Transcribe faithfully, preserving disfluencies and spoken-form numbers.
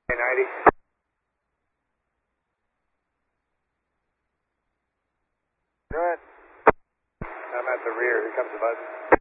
ninety. Go ahead. I'm at the rear. Here comes the bus.